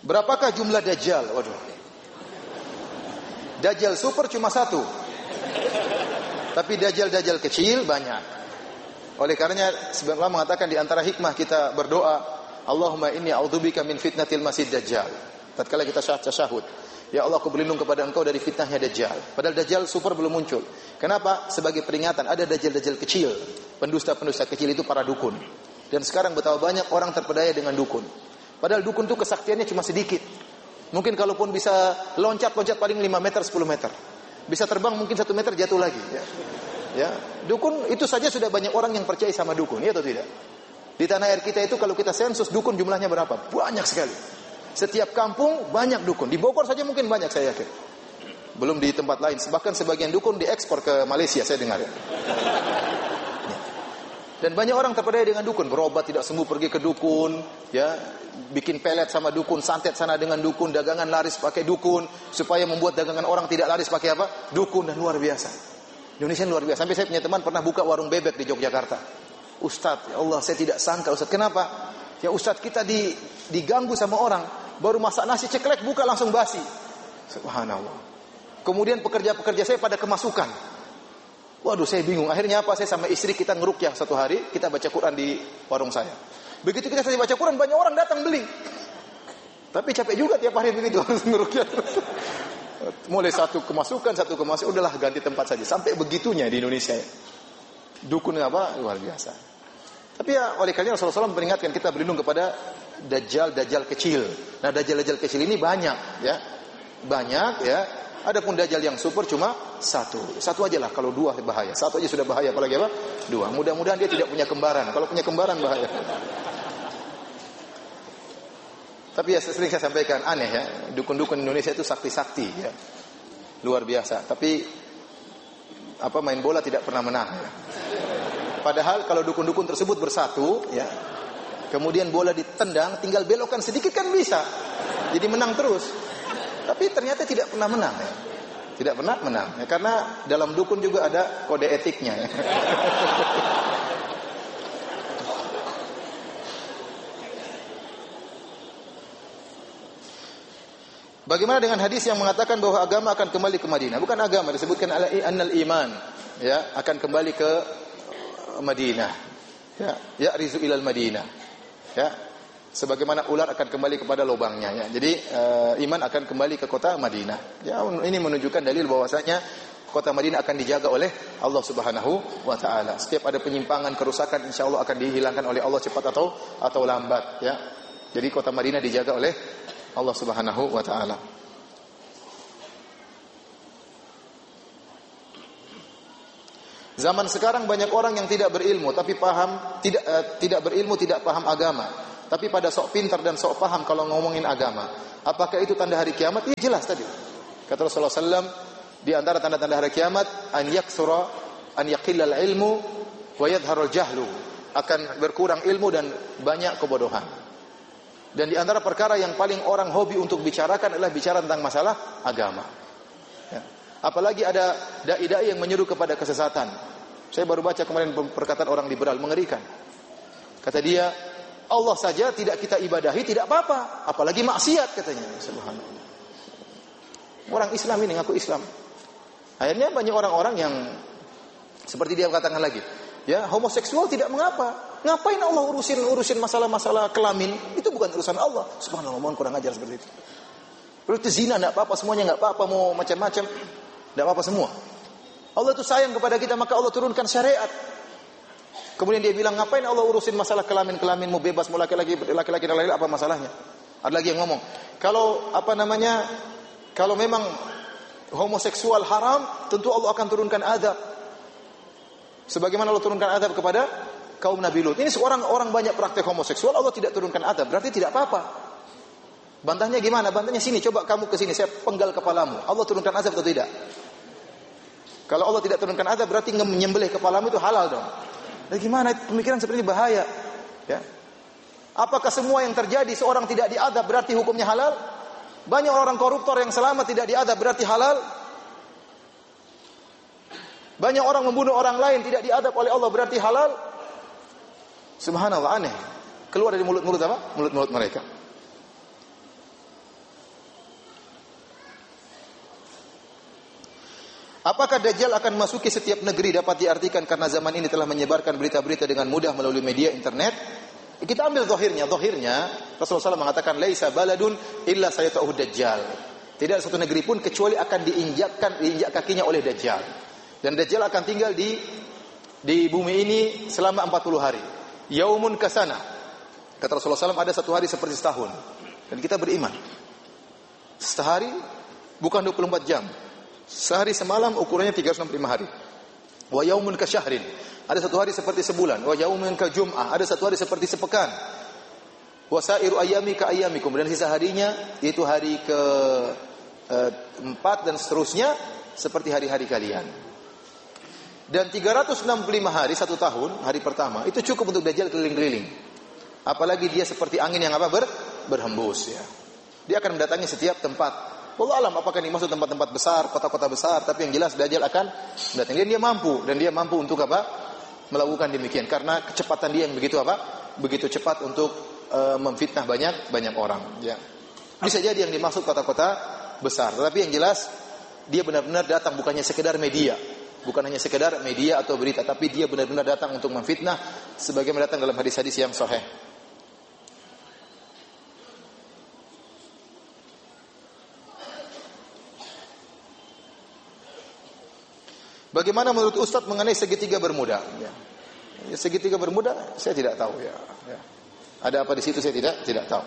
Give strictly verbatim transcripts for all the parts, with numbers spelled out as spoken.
Berapakah jumlah Dajjal? Waduh. Dajjal super cuma satu. Tapi Dajjal-Dajjal kecil banyak. Oleh karenanya sebenarnya mengatakan di antara hikmah kita berdoa, Allahumma inni a'udzubika min fitnatil masih Dajjal. Tatkala kita tasyahud, ya Allah, aku berlindung kepada Engkau dari fitnahnya Dajjal. Padahal Dajjal super belum muncul. Kenapa? Sebagai peringatan, ada Dajjal-Dajjal kecil. Pendusta-pendusta kecil itu para dukun. Dan sekarang betapa banyak orang terpedaya dengan dukun. Padahal dukun itu kesaktiannya cuma sedikit. Mungkin kalaupun bisa loncat-loncat paling lima meter, sepuluh meter. Bisa terbang mungkin satu meter jatuh lagi. Ya. Ya, dukun itu saja sudah banyak orang yang percaya sama dukun, ya atau tidak? Di tanah air kita itu kalau kita sensus dukun jumlahnya berapa? Banyak sekali. Setiap kampung banyak dukun. Di Bogor saja mungkin banyak, saya yakin. Belum di tempat lain. Bahkan sebagian dukun diekspor ke Malaysia, saya dengar. Ya. Dan banyak orang terpedaya dengan dukun, berobat tidak sembuh pergi ke dukun, ya, bikin pelet sama dukun, santet sana dengan dukun, dagangan laris pakai dukun, supaya membuat dagangan orang tidak laris pakai apa? Dukun. Dan luar biasa. Indonesia luar biasa. Sampai saya punya teman pernah buka warung bebek di Yogyakarta. Ustaz, ya Allah, saya tidak sangka, Ustaz. Kenapa? Ya Ustaz, kita di, diganggu sama orang, baru masak nasi ceklek buka langsung basi. Subhanallah. Kemudian pekerja-pekerja saya pada kemasukan. Waduh, saya bingung. Akhirnya apa? Saya sama istri kita ngerukyah satu hari, kita baca Quran di warung saya. Begitu kita selesai baca Quran, banyak orang datang beli. Tapi capek juga tiap hari begitu harus ngerukyah. Mulai satu kemasukan, satu kemasukan, udahlah ganti tempat saja. Sampai begitunya di Indonesia. Dukun apa? Luar biasa. Tapi ya oleh karena Rasulullah shallallahu alaihi wasallam peringatkan kita berlindung kepada Dajjal-Dajjal kecil. Nah, Dajjal-Dajjal kecil ini banyak, ya. Banyak, ya. Adapun Dajjal yang super cuma satu. Satu aja lah, kalau dua bahaya. Satu aja sudah bahaya, apalagi apa? Dua. Mudah-mudahan dia tidak punya kembaran. Kalau punya kembaran bahaya. Tapi ya sering saya sampaikan, aneh ya, dukun-dukun Indonesia itu sakti-sakti, ya. Luar biasa. Tapi apa, main bola tidak pernah menang, ya. Padahal kalau dukun-dukun tersebut bersatu, ya, kemudian bola ditendang, tinggal belokkan sedikit kan bisa. Jadi menang terus. Tapi ternyata tidak pernah menang, ya. Tidak pernah menang, ya. Karena dalam dukun juga ada kode etiknya, ya. Bagaimana dengan hadis yang mengatakan bahwa agama akan kembali ke Madinah? Bukan agama, disebutkan annal iman, ya, akan kembali ke Madinah. Ya, ya'rizu ilal Madinah. Ya. Sebagaimana ular akan kembali kepada lubangnya, ya. Jadi uh, iman akan kembali ke kota Madinah. Ya, ini menunjukkan dalil bahwasanya kota Madinah akan dijaga oleh Allah Subhanahu wa taala. Setiap ada penyimpangan, kerusakan, insyaallah akan dihilangkan oleh Allah cepat atau atau lambat, ya. Jadi kota Madinah dijaga oleh Allah Subhanahu wa taala. Zaman sekarang banyak orang yang tidak berilmu tapi paham, tidak uh, tidak berilmu, tidak paham agama. Tapi pada sok pintar dan sok paham kalau ngomongin agama. Apakah itu tanda hari kiamat? Iya, jelas tadi. Kata Rasulullah sallallahu alaihi wasallam, di antara tanda-tanda hari kiamat, an yaksura an yaqillal ilmu wa yadhharul jahlu. Akan berkurang ilmu dan banyak kebodohan. Dan di antara perkara yang paling orang hobi untuk bicarakan adalah bicara tentang masalah agama. Ya. Apalagi ada dai-dai yang menyuruh kepada kesesatan. Saya baru baca kemarin perkataan orang liberal, mengerikan. Kata dia, Allah saja tidak kita ibadahi, tidak apa-apa. Apalagi maksiat, katanya. Subhanallah. Orang Islam ini ngaku Islam. Akhirnya banyak orang-orang yang seperti dia katakan lagi, ya, homoseksual tidak mengapa. Ngapain Allah urusin urusin masalah-masalah kelamin? Itu bukan urusan Allah. Subhanallah, mohon kurang ajar seperti itu. Berarti zina enggak apa-apa, semuanya enggak apa-apa, mau macam-macam enggak apa-apa semua. Allah itu sayang kepada kita, maka Allah turunkan syariat. Kemudian dia bilang, ngapain Allah urusin masalah kelamin-kelaminmu, bebas mau laki-laki laki-laki dan laki-laki, apa masalahnya? Ada lagi yang ngomong, kalau apa namanya, kalau memang homoseksual haram, tentu Allah akan turunkan azab. Sebagaimana Allah turunkan azab kepada kaum Nabi Lut. Ini seorang orang banyak praktek homoseksual, Allah tidak turunkan azab, berarti tidak apa-apa. Bantahnya gimana? Bantahnya sini, coba kamu ke sini, saya penggal kepalamu. Allah turunkan azab atau tidak? Kalau Allah tidak turunkan azab, berarti menyembelih kepalamu itu halal dong. Nah, gimana? Pemikiran seperti ini bahaya. Ya. Apakah semua yang terjadi seorang tidak diazab berarti hukumnya halal? Banyak orang koruptor yang selamat tidak diazab berarti halal? Banyak orang membunuh orang lain tidak diazab oleh Allah berarti halal? Subhanallah, aneh. Keluar dari mulut-mulut apa? Mulut-mulut mereka. Apakah Dajjal akan masuki setiap negeri? Dapat diartikan karena zaman ini telah menyebarkan berita-berita dengan mudah melalui media internet. Kita ambil zahirnya. Zahirnya Rasulullah shallallahu alaihi wasallam mengatakan laisa baladun illa sayata'uhu Dajjal. Tidak ada satu negeri pun kecuali akan diinjakkan diinjak kakinya oleh Dajjal. Dan Dajjal akan tinggal di di bumi ini selama empat puluh hari. Yaumun kasana. Kata Rasulullah shallallahu alaihi wasallam ada satu hari seperti setahun. Dan kita beriman. Sehari bukan dua puluh empat jam. Sehari semalam ukurannya tiga ratus enam puluh lima hari. Wa yaumun ka syahrin. Ada satu hari seperti sebulan. Wa yaumun ka jum'ah. Ada satu hari seperti sepekan. Wa sairu ayyami ka ayyamikum. Dan sisa harinya yaitu hari ke eh, empat dan seterusnya seperti hari-hari kalian. Dan tiga ratus enam puluh lima hari satu tahun, hari pertama itu cukup untuk Dajjal keliling-keliling. Apalagi dia seperti angin yang apa ber, berhembus ya. Dia akan mendatangi setiap tempat. Wallahu alam apakah ini maksud tempat-tempat besar, kota-kota besar, tapi yang jelas Dajjal akan mendatangi. Dan dia mampu dan dia mampu untuk apa? Melakukan demikian karena kecepatan dia yang begitu apa? Begitu cepat untuk uh, memfitnah banyak banyak orang, ya. Bisa jadi yang dimaksud kota-kota besar, tetapi yang jelas dia benar-benar datang bukannya sekedar media, bukan hanya sekedar media atau berita, tapi dia benar-benar datang untuk memfitnah sebagaimana datang dalam hadis-hadis yang sahih. Bagaimana menurut Ustadz mengenai segitiga bermuda? Ya. Segitiga bermuda saya tidak tahu ya. Ya. Ada apa di situ saya tidak tidak tahu.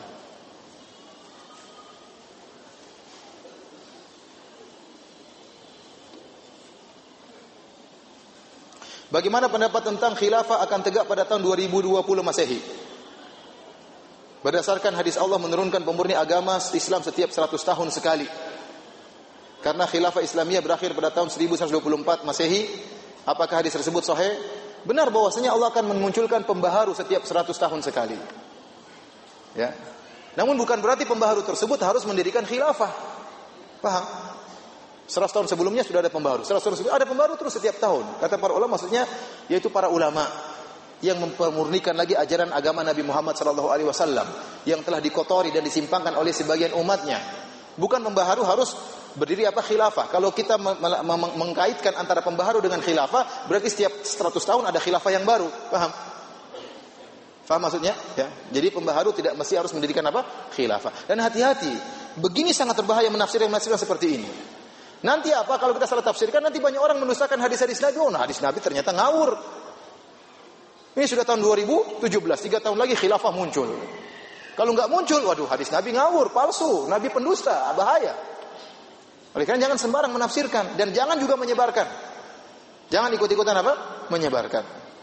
Bagaimana pendapat tentang khilafah akan tegak pada tahun dua ribu dua puluh Masehi? Berdasarkan hadis Allah menurunkan pemurni agama Islam setiap seratus tahun sekali. Karena khilafah Islamiyah berakhir pada tahun seribu seratus dua puluh empat Masehi. Apakah hadis tersebut sahih? Benar bahwasanya Allah akan memunculkan pembaharu setiap seratus tahun sekali. Ya. Namun bukan berarti pembaharu tersebut harus mendirikan khilafah. Paham? seratus tahun sebelumnya sudah ada pembaharu. seratus tahun sebelumnya ada pembaharu terus setiap tahun. Kata para ulama maksudnya yaitu para ulama yang mempermurnikan lagi ajaran agama Nabi Muhammad sallallahu alaihi wasallam yang telah dikotori dan disimpangkan oleh sebagian umatnya. Bukan pembaharu harus berdiri apa khilafah. Kalau kita mengkaitkan antara pembaharu dengan khilafah, berarti setiap seratus tahun ada khilafah yang baru. Paham? Paham maksudnya? Ya. Jadi pembaharu tidak mesti harus mendirikan apa? Khilafah. Dan hati-hati, begini sangat berbahaya menafsirkan menafsirkan seperti ini. Nanti apa kalau kita salah tafsirkan, nanti banyak orang mendustakan hadis-hadis Nabi. Oh, nah hadis Nabi ternyata ngawur. Ini sudah tahun dua ribu tujuh belas, tiga tahun lagi khilafah muncul. Kalau enggak muncul, waduh hadis Nabi ngawur, palsu, Nabi pendusta, bahaya. Oleh karena jangan sembarang menafsirkan dan jangan juga menyebarkan. Jangan ikut-ikutan apa? Menyebarkan.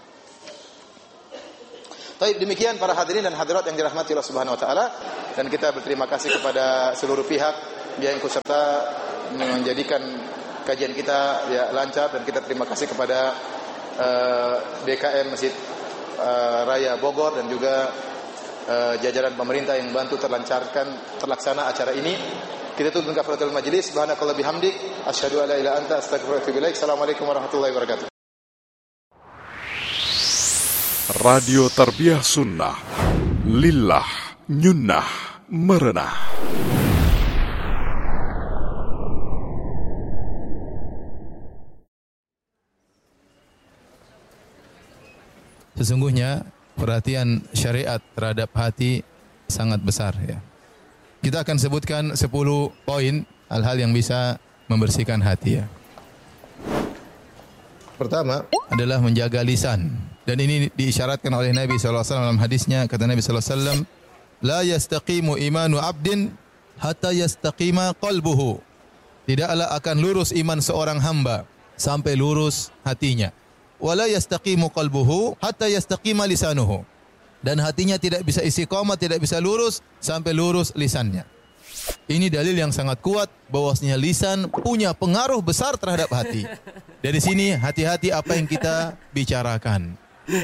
Baik, demikian para hadirin dan hadirat yang dirahmati Allah Subhanahu wa taala, dan kita berterima kasih kepada seluruh pihak yang ikut serta menjadikan kajian kita ya lancar, dan kita terima kasih kepada uh, D K M Masjid uh, Raya Bogor dan juga uh, jajaran pemerintah yang bantu terlancarkan terlaksana acara ini. Kita tutup dengan kafaratul majlis. Subhanakallah bihamdik asyhadu an la ilaha illa anta astaghfiruka wa atubu ilaik. Assalamualaikum warahmatullahi wabarakatuh. Radio Tarbiyah Sunnah Lillah Nyunnah Merenah. Sesungguhnya perhatian syariat terhadap hati sangat besar ya. Kita akan sebutkan sepuluh poin hal-hal yang bisa membersihkan hati ya. Pertama adalah menjaga lisan, dan ini diisyaratkan oleh Nabi sallallahu alaihi wasallam dalam hadisnya. Kata Nabi sallallahu alaihi wasallam, la yastaqimu imanu abdin hatta yastaqima qalbuhu. Tidaklah akan lurus iman seorang hamba sampai lurus hatinya. Wala yastaqimu qalbuhu hatta yastaqima lisanuhu. Dan hatinya tidak bisa istiqamah, tidak bisa lurus sampai lurus lisannya. Ini dalil yang sangat kuat bahwasanya lisan punya pengaruh besar terhadap hati. Dari sini hati-hati apa yang kita bicarakan.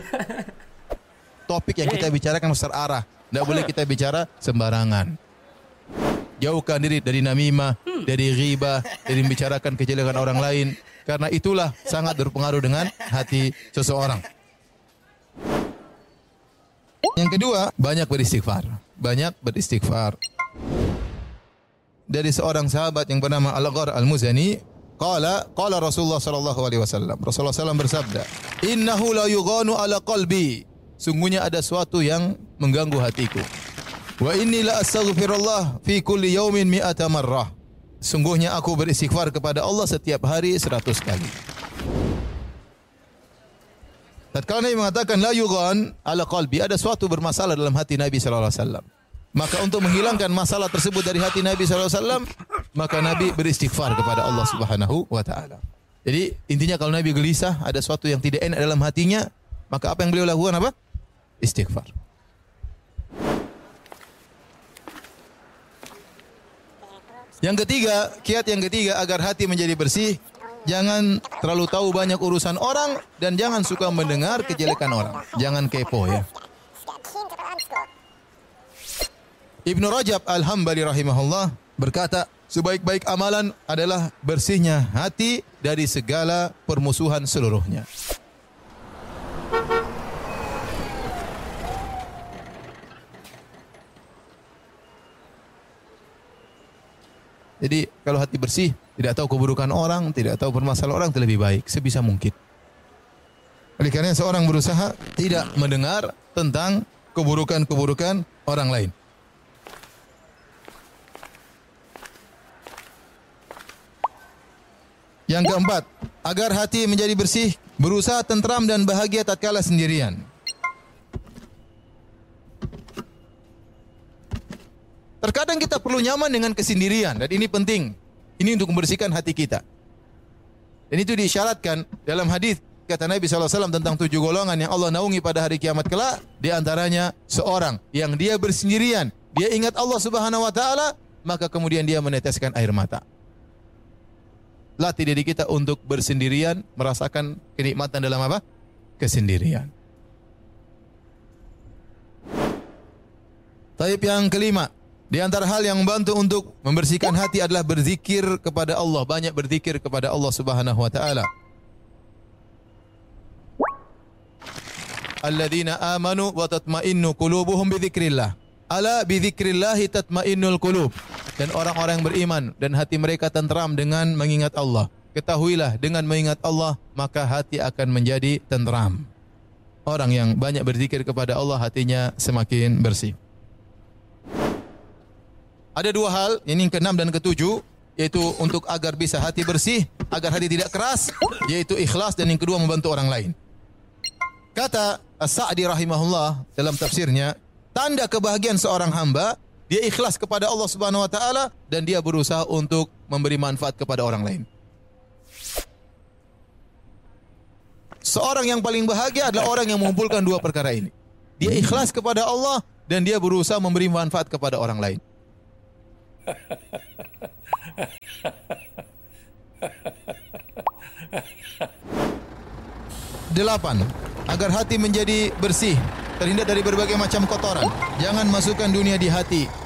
Topik yang kita bicarakan harus terarah. Tidak boleh kita bicara sembarangan. Jauhkan diri dari namimah, dari ghibah, dari membicarakan kejelekan orang lain. Karena itulah sangat berpengaruh dengan hati seseorang. Yang kedua, banyak beristighfar. Banyak beristighfar. Dari seorang sahabat yang bernama Al-Ghar Al-Muzani, Qala qala Rasulullah sallallahu alaihi wasallam. Rasulullah sallallahu alaihi wasallam bersabda, "Innahu la yughanu ala qalbi." Sungguhnya ada sesuatu yang mengganggu hatiku. Wa inni la astaghfirullah fi kulli yaumin mi'ata marrah. Sungguhnya aku beristighfar kepada Allah setiap hari seratus kali. Tatkala Nabi mengatakan la yughan ala qalbi, ada sesuatu bermasalah dalam hati Nabi sallallahu alaihi wasallam. Maka untuk menghilangkan masalah tersebut dari hati Nabi sallallahu alaihi wasallam, maka Nabi beristighfar kepada Allah Subhanahu wa taala. Jadi intinya kalau Nabi gelisah, ada sesuatu yang tidak enak dalam hatinya, maka apa yang beliau lakukan apa? Istighfar. Yang ketiga, kiat yang ketiga agar hati menjadi bersih, jangan terlalu tahu banyak urusan orang dan jangan suka mendengar kejelekan orang. Jangan kepo ya. Ibnu Rajab Al-Hambali rahimahullah berkata, sebaik-baik amalan adalah bersihnya hati dari segala permusuhan seluruhnya. Jadi kalau hati bersih, tidak tahu keburukan orang, tidak tahu permasalahan orang, itu lebih baik sebisa mungkin. Oleh karena seorang berusaha tidak mendengar tentang keburukan-keburukan orang lain. Yang keempat, agar hati menjadi bersih, berusaha tentram dan bahagia tatkala sendirian. Terkadang kita perlu nyaman dengan kesendirian dan ini penting. Ini untuk membersihkan hati kita. Dan itu diisyaratkan dalam hadis kata Nabi sallallahu alaihi wasallam tentang tujuh golongan yang Allah naungi pada hari kiamat kelak. Di antaranya seorang yang dia bersendirian, dia ingat Allah Subhanahu wa taala, maka kemudian dia meneteskan air mata. Latih diri kita untuk bersendirian, merasakan kenikmatan dalam apa? Kesendirian. Taib yang kelima, di antara hal yang membantu untuk membersihkan hati adalah berzikir kepada Allah, banyak berzikir kepada Allah Subhanahu wa taala. Alladzina amanu wa tatma'innu qulubuhum bi dzikrillah. Ala bi dzikrillah tatma'innul qulub. Dan orang-orang yang beriman dan hati mereka tenteram dengan mengingat Allah. Ketahuilah dengan mengingat Allah maka hati akan menjadi tenteram. Orang yang banyak berzikir kepada Allah hatinya semakin bersih. Ada dua hal, ini yang keenam dan ketujuh, yaitu untuk agar bisa hati bersih, agar hati tidak keras, yaitu ikhlas, dan yang kedua membantu orang lain. Kata As-Sa'di rahimahullah dalam tafsirnya, tanda kebahagiaan seorang hamba, dia ikhlas kepada Allah Subhanahu wa taala dan dia berusaha untuk memberi manfaat kepada orang lain. Seorang yang paling bahagia adalah orang yang mengumpulkan dua perkara ini. Dia ikhlas kepada Allah dan dia berusaha memberi manfaat kepada orang lain. Delapan, agar hati menjadi bersih, terhindar dari berbagai macam kotoran. Jangan masukkan dunia di hati.